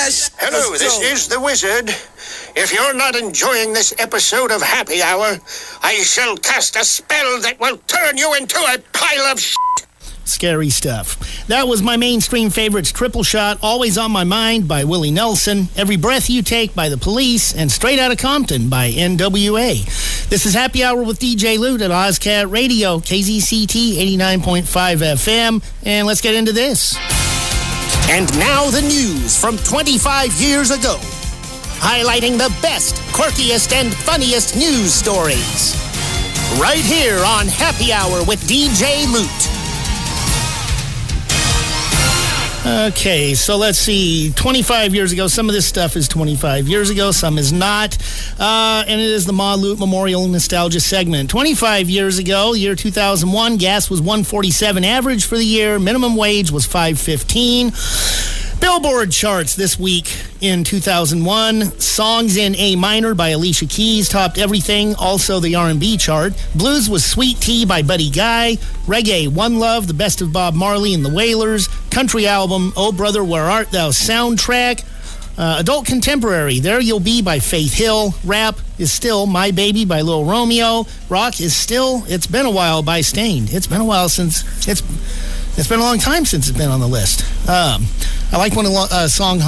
Yes. Hello, this is the Wizard. If you're not enjoying this episode of Happy Hour, I shall cast a spell that will turn you into a pile of shit. Scary stuff. That was my mainstream favorites, Triple Shot, Always on My Mind by Willie Nelson, Every Breath You Take by The Police, and Straight Outta Compton by NWA. This is Happy Hour with DJ Lute at Ozcat Radio, KZCT 89.5 FM, and let's get into this. And now the news from 25 years ago, highlighting the best, quirkiest, and funniest news stories. Right here on Happy Hour with DJ Lute. Okay, so let's see. 25 years ago, some of this stuff is 25 years ago, some is not. And it is the Ma Lute Memorial Nostalgia segment. 25 years ago, year 2001, gas was $1.47 average for the year. Minimum wage was $5.15. Billboard charts this week in 2001. Songs in A minor by Alicia Keys topped everything, also the R&B chart. Blues was Sweet Tea by Buddy Guy. Reggae, One Love, The Best of Bob Marley and the Wailers. Country album, Oh Brother, Where Art Thou soundtrack. Adult contemporary, There You'll Be by Faith Hill. Rap is still My Baby by Lil Romeo. Rock is still It's Been a While by Stained. It's been a while since it's been a long time since it's been on the list. I like when a song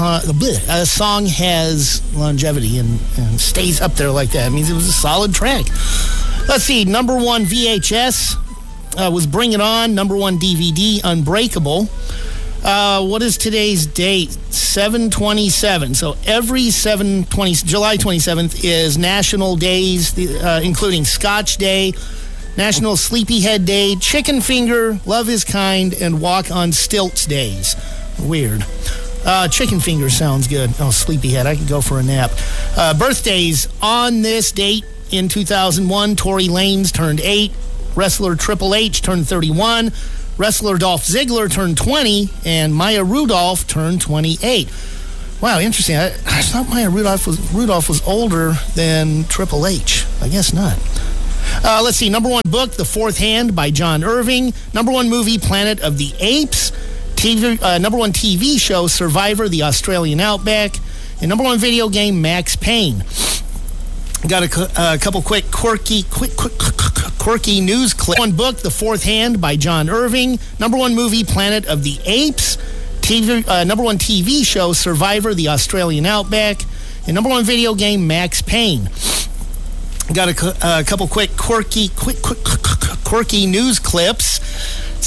has longevity and stays up there like that. It means it was a solid track. Let's see. Number one VHS was Bring It On. Number one DVD, Unbreakable. What is today's date? 7/27. So every July 27th is national days, including Scotch Day, National Sleepyhead Day, Chicken Finger, Love is Kind, and Walk on Stilts days. Weird. Chicken Finger sounds good. Oh, Sleepyhead. I could go for a nap. Birthdays on this date in 2001. Tory Lanez turned 8. Wrestler Triple H turned 31. Wrestler Dolph Ziggler turned 20. And Maya Rudolph turned 28. Wow, interesting. I thought Maya Rudolph was older than Triple H. I guess not. Let's see. Number one book, The Fourth Hand by John Irving. Number one movie, Planet of the Apes. Number one TV show, Survivor, The Australian Outback. And number one video game, Max Payne. Got a couple quick quirky news clips. Number one book, The Fourth Hand by John Irving. Number one movie, Planet of the Apes. Number one TV show, Survivor, The Australian Outback. And number one video game, Max Payne. Got a couple quick quirky news clips.